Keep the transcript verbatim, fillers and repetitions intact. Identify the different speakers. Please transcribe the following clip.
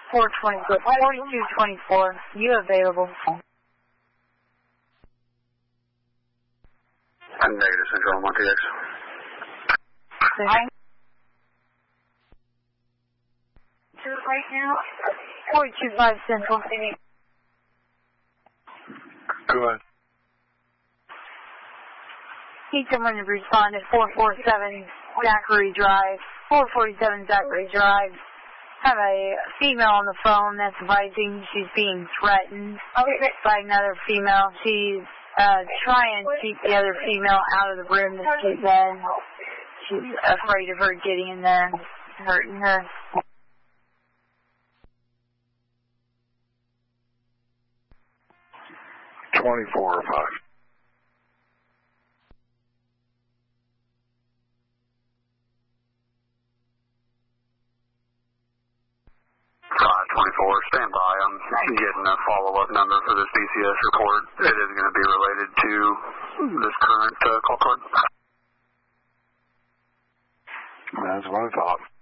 Speaker 1: four twenty, forty-two twenty-four. You available?
Speaker 2: I'm negative, Central one T X.
Speaker 1: Hi. Right now, forty-two five Central City.
Speaker 2: Go ahead.
Speaker 1: Need someone to respond at four forty-seven Zachary Drive. four forty-seven Zachary Drive. Have a female on the phone that's advising she's being threatened by another female. She's uh, trying to keep the other female out of the room that she's in. She's afraid of her getting in there and hurting her.
Speaker 2: twenty-four or five. five twenty-four, stand by. I'm getting a follow-up number for this B C S report. It is going to be related to this current uh, call card. That's what I thought.